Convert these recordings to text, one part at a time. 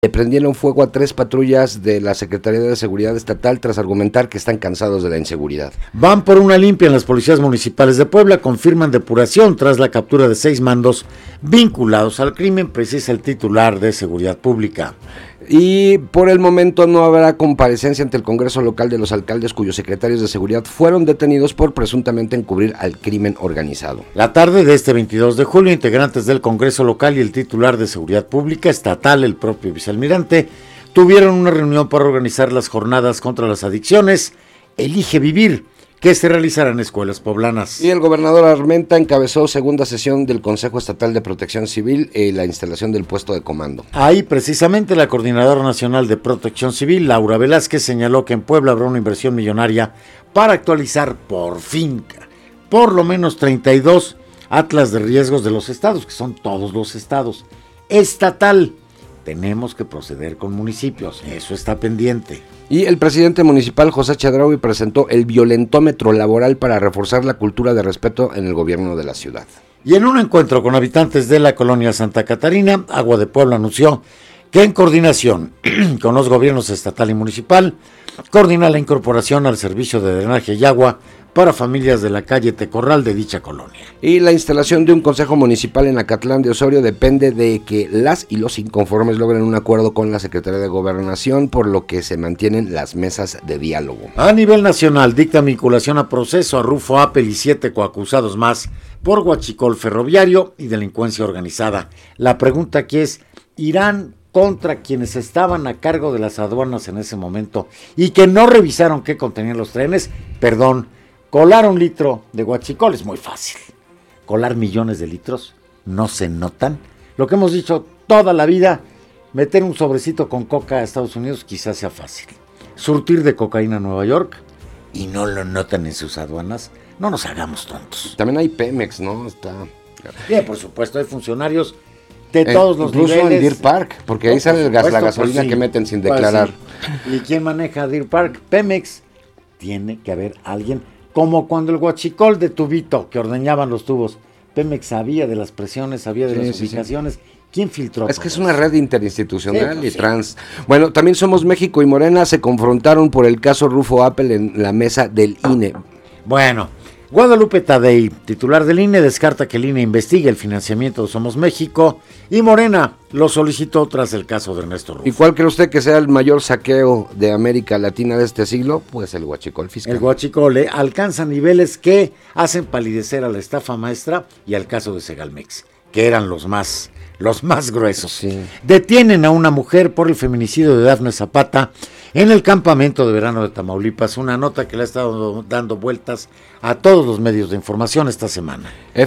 Le prendieron fuego a 3 patrullas de la Secretaría de Seguridad Estatal tras argumentar que están cansados de la inseguridad. Van por una limpia en las policías municipales de Puebla, confirman depuración tras la captura de 6 mandos vinculados al crimen, precisa el titular de Seguridad Pública. Y por el momento no habrá comparecencia ante el Congreso Local de los alcaldes cuyos secretarios de seguridad fueron detenidos por presuntamente encubrir al crimen organizado. La tarde de este 22 de julio, integrantes del Congreso Local y el titular de Seguridad Pública Estatal, el propio vicealmirante, tuvieron una reunión para organizar las jornadas contra las adicciones, Elige Vivir, que se realizará en escuelas poblanas. Y el gobernador Armenta encabezó segunda sesión del Consejo Estatal de Protección Civil y la instalación del puesto de comando. Ahí precisamente la Coordinadora Nacional de Protección Civil, Laura Velázquez, señaló que en Puebla habrá una inversión millonaria para actualizar por fin, por lo menos 32 atlas de riesgos de los estados, que son todos los estados. Estatal, tenemos que proceder con municipios, eso está pendiente. Y el presidente municipal José Chedraui presentó el violentómetro laboral para reforzar la cultura de respeto en el gobierno de la ciudad. Y en un encuentro con habitantes de la colonia Santa Catarina, Agua de Puebla anunció que en coordinación con los gobiernos estatal y municipal, coordina la incorporación al servicio de drenaje y agua para familias de la calle Tecorral de dicha colonia. Y la instalación de un consejo municipal en Acatlán de Osorio depende de que las y los inconformes logren un acuerdo con la Secretaría de Gobernación, por lo que se mantienen las mesas de diálogo. A nivel nacional, dicta vinculación a proceso a Rufo Apel y 7 coacusados más por huachicol ferroviario y delincuencia organizada. La pregunta aquí es, ¿irán contra quienes estaban a cargo de las aduanas en ese momento y que no revisaron qué contenían los trenes? Colar un litro de huachicol es muy fácil. Colar millones de litros no se notan. Lo que hemos dicho toda la vida, meter un sobrecito con coca a Estados Unidos quizás sea fácil. Surtir de cocaína a Nueva York y no lo notan en sus aduanas. No nos hagamos tontos. También hay Pemex, ¿no? Sí, por supuesto, hay funcionarios de todos los niveles. Incluso en Deer Park, porque ahí sale la gasolina pues sí, que meten sin declarar. Sí. ¿Y quién maneja Deer Park? Pemex. Tiene que haber alguien, como cuando el huachicol de tubito que ordeñaban los tubos. Pemex sabía de las presiones, sabía de las ubicaciones. Sí. ¿Quién filtró? Es que es una red interinstitucional y trans. Bueno, también Somos México y Morena se confrontaron por el caso Rufo Apel en la mesa del INE. Bueno, Guadalupe Tadei, titular del INE, descarta que el INE investigue el financiamiento de Somos México y Morena lo solicitó tras el caso de Ernesto Rufo. ¿Y cuál cree usted que sea el mayor saqueo de América Latina de este siglo? Pues el huachicol fiscal. El huachicol alcanza niveles que hacen palidecer a la estafa maestra y al caso de Segalmex, que eran los más gruesos. Sí. Detienen a una mujer por el feminicidio de Dafne Zapata en el campamento de verano de Tamaulipas, una nota que le ha estado dando vueltas a todos los medios de información esta semana.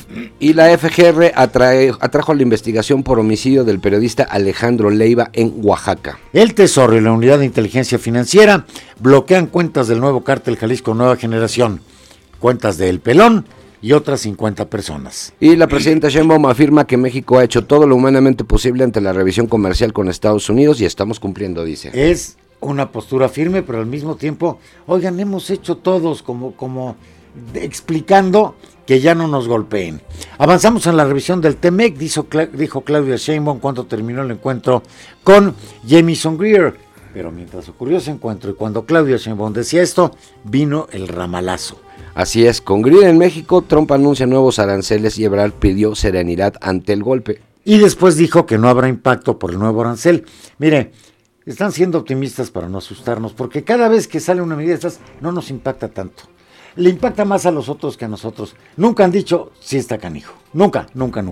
Y la FGR atrajo la investigación por homicidio del periodista Alejandro Leiva en Oaxaca. El Tesoro y la Unidad de Inteligencia Financiera bloquean cuentas del nuevo cártel Jalisco Nueva Generación, cuentas de El Pelón y otras 50 personas. Y la presidenta Sheinbaum afirma que México ha hecho todo lo humanamente posible ante la revisión comercial con Estados Unidos y estamos cumpliendo, dice. Es una postura firme, pero al mismo tiempo, oigan, hemos hecho todos como explicando que ya no nos golpeen. Avanzamos en la revisión del TEMEC, dijo Claudia Sheinbaum cuando terminó el encuentro con Jamieson Greer. Pero mientras ocurrió ese encuentro y cuando Claudia Sheinbaum decía esto, vino el ramalazo. Así es, con Greer en México, Trump anuncia nuevos aranceles y Ebrard pidió serenidad ante el golpe. Y después dijo que no habrá impacto por el nuevo arancel. Mire, están siendo optimistas para no asustarnos, porque cada vez que sale una medida de estas, no nos impacta tanto. Le impacta más a los otros que a nosotros. Nunca han dicho, sí está canijo. Nunca.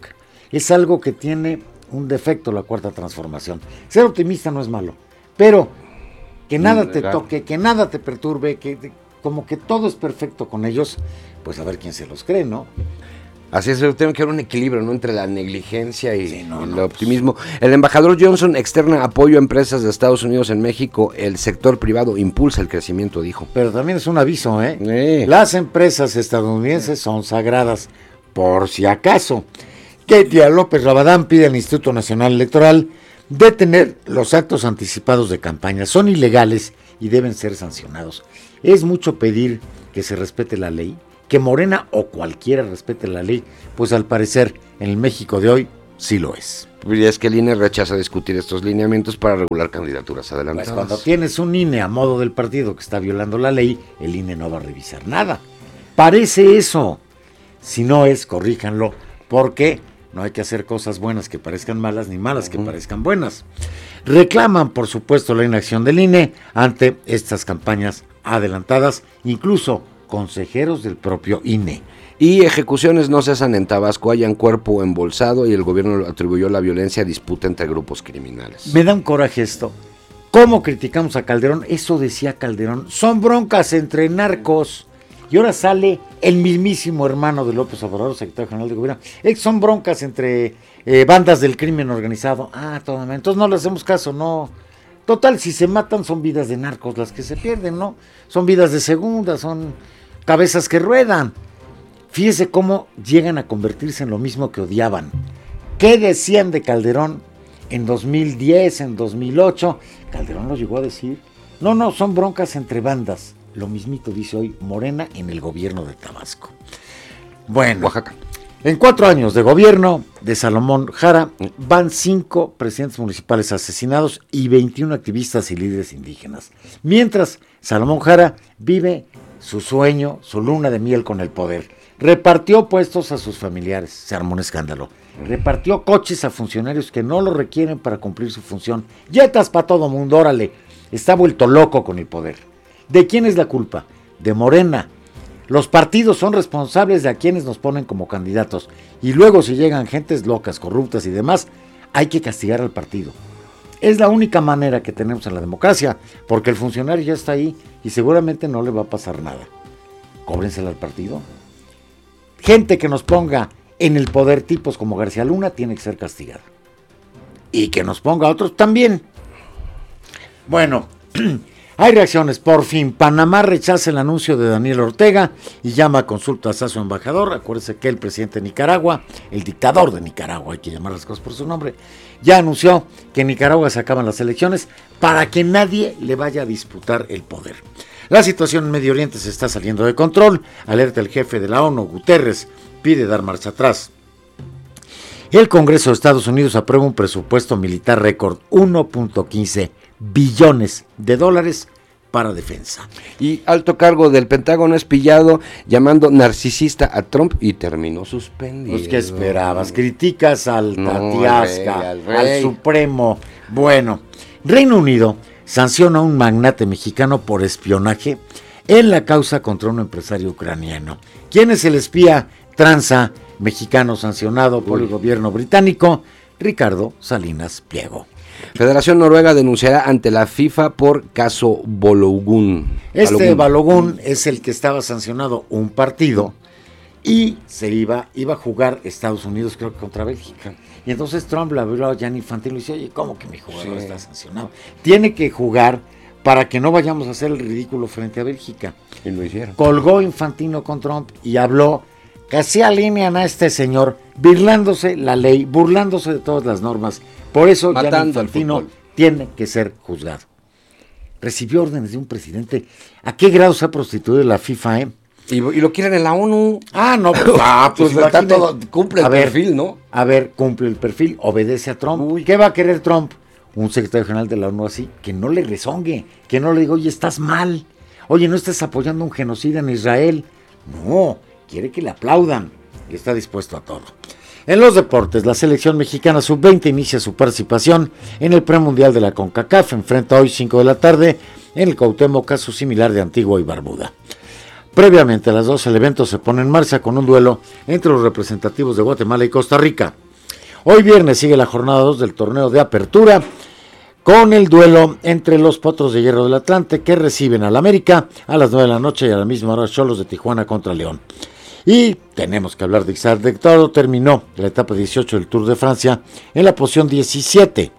Es algo que tiene un defecto la cuarta transformación. Ser optimista no es malo, pero que nada te toque, que nada te perturbe, que como que todo es perfecto con ellos, pues a ver quién se los cree, ¿no? Así es, tengo que haber un equilibrio, ¿no?, entre la negligencia y el optimismo. El embajador Johnson externa apoyo a empresas de Estados Unidos en México. El sector privado impulsa el crecimiento, dijo. Pero también es un aviso, ¿eh? Las empresas estadounidenses son sagradas, por si acaso. Ketia López Rabadán pide al Instituto Nacional Electoral detener los actos anticipados de campaña. Son ilegales y deben ser sancionados. Es mucho pedir que se respete la ley, que Morena o cualquiera respete la ley, pues al parecer en el México de hoy sí lo es. Y es que el INE rechaza discutir estos lineamientos para regular candidaturas adelantadas. Pues cuando tienes un INE a modo del partido que está violando la ley, el INE no va a revisar nada. Parece eso. Si no es, corríjanlo, porque no hay que hacer cosas buenas que parezcan malas, ni malas que parezcan buenas. Reclaman, por supuesto, la inacción del INE ante estas campañas adelantadas, incluso consejeros del propio INE. Y ejecuciones no cesan en Tabasco, hayan cuerpo embolsado y el gobierno atribuyó la violencia a disputa entre grupos criminales. Me da un coraje esto. ¿Cómo criticamos a Calderón? Eso decía Calderón. Son broncas entre narcos. Y ahora sale el mismísimo hermano de López Obrador, secretario general de gobierno. Son broncas entre bandas del crimen organizado. Entonces no le hacemos caso, no. Total, si se matan son vidas de narcos las que se pierden, ¿no? Son vidas de segunda, son cabezas que ruedan. Fíjese cómo llegan a convertirse en lo mismo que odiaban. ¿Qué decían de Calderón en 2010, en 2008? Calderón lo llegó a decir. No, son broncas entre bandas. Lo mismito dice hoy Morena en el gobierno de Tabasco. Bueno, Oaxaca. En 4 años de gobierno de Salomón Jara, van 5 presidentes municipales asesinados y 21 activistas y líderes indígenas. Mientras, Salomón Jara vive su sueño, su luna de miel con el poder. Repartió puestos a sus familiares, se armó un escándalo. Repartió coches a funcionarios que no lo requieren para cumplir su función. Yetas para todo mundo, órale. Está vuelto loco con el poder. ¿De quién es la culpa? De Morena. Los partidos son responsables de a quienes nos ponen como candidatos. Y luego si llegan gentes locas, corruptas y demás, hay que castigar al partido. Es la única manera que tenemos en la democracia, porque el funcionario ya está ahí y seguramente no le va a pasar nada. Cóbrensela al partido. Gente que nos ponga en el poder, tipos como García Luna, tiene que ser castigada. Y que nos ponga a otros también. Bueno, hay reacciones. Por fin, Panamá rechaza el anuncio de Daniel Ortega y llama a consultas a su embajador. Acuérdense que el presidente de Nicaragua, el dictador de Nicaragua, hay que llamar las cosas por su nombre, ya anunció que en Nicaragua se acaban las elecciones para que nadie le vaya a disputar el poder. La situación en Medio Oriente se está saliendo de control, alerta el jefe de la ONU, Guterres, pide dar marcha atrás. El Congreso de Estados Unidos aprueba un presupuesto militar récord, 1.15 billones de dólares para defensa. Y alto cargo del Pentágono es pillado llamando narcisista a Trump y terminó suspendido. Pues, ¿qué esperabas? Criticas al Tatiasca, al Supremo. Bueno, Reino Unido sanciona a un magnate mexicano por espionaje en la causa contra un empresario ucraniano. ¿Quién es el espía tranza mexicano sancionado por el gobierno británico? Ricardo Salinas Pliego. Federación Noruega denunciará ante la FIFA por caso Balogun. Balogun es el que estaba sancionado un partido y se iba a jugar Estados Unidos, creo que contra Bélgica. Y entonces Trump le habló a Gianni Infantino y dice, oye, ¿cómo que mi jugador está sancionado? Tiene que jugar para que no vayamos a hacer el ridículo frente a Bélgica. Y lo hicieron. Colgó Infantino con Trump y habló, casi alinean a este señor, burlándose la ley, burlándose de todas las normas. Por eso Gianni Infantino tiene que ser juzgado. Recibió órdenes de un presidente. ¿A qué grado se ha prostituido la FIFA, Y lo quieren en la ONU. Pues está todo, cumple el perfil, ¿no? A ver, cumple el perfil, obedece a Trump. ¿Qué va a querer Trump? Un secretario general de la ONU así, que no le rezongue, que no le diga, oye, estás mal. Oye, no estás apoyando un genocida en Israel. No, quiere que le aplaudan. Y está dispuesto a todo. En los deportes, la selección mexicana sub-20 inicia su participación en el premundial de la CONCACAF. Enfrenta hoy 5 de la tarde en el Cuauhtémoc, caso similar de Antigua y Barbuda. Previamente a las 12 el evento se pone en marcha con un duelo entre los representativos de Guatemala y Costa Rica. Hoy viernes sigue la jornada 2 del torneo de apertura con el duelo entre los Potros de Hierro del Atlante que reciben al América a las 9 de la noche y a la misma hora Xolos de Tijuana contra León. Y tenemos que hablar de Ixar de Toro, terminó la etapa 18 del Tour de Francia en la posición 17.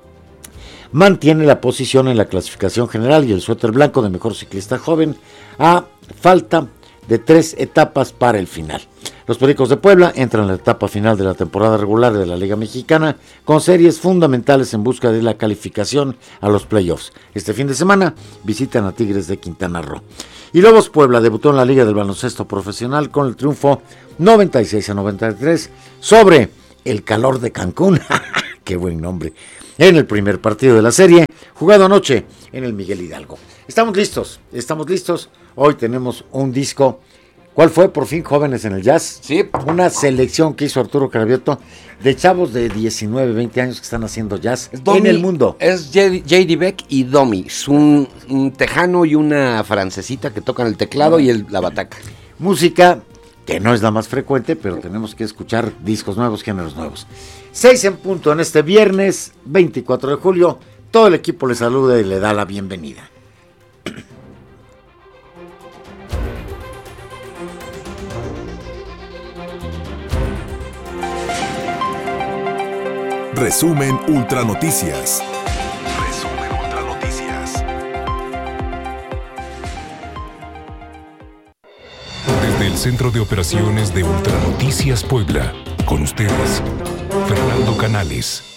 Mantiene la posición en la clasificación general y el suéter blanco de mejor ciclista joven a falta de 3 etapas para el final. Los Pericos de Puebla entran en la etapa final de la temporada regular de la Liga Mexicana con series fundamentales en busca de la calificación a los playoffs. Este fin de semana visitan a Tigres de Quintana Roo. Y Lobos Puebla debutó en la Liga del Baloncesto Profesional con el triunfo 96-93 sobre el calor de Cancún. Qué buen nombre. En el primer partido de la serie, jugado anoche en el Miguel Hidalgo. Estamos listos. Hoy tenemos un disco. ¿Cuál fue? Por fin, Jóvenes en el Jazz. Sí. Una selección que hizo Arturo Cravioto de chavos de 19, 20 años que están haciendo jazz en el mundo. Es J.D. Beck y Domi. Es un tejano y una francesita que tocan el teclado y la bataca. Música que no es la más frecuente, pero tenemos que escuchar discos nuevos, géneros nuevos. 6 en punto en este viernes 24 de julio. Todo el equipo le saluda y le da la bienvenida. Resumen Ultra Noticias. Desde el Centro de Operaciones de Ultra Noticias Puebla, con ustedes, Fernando Canales.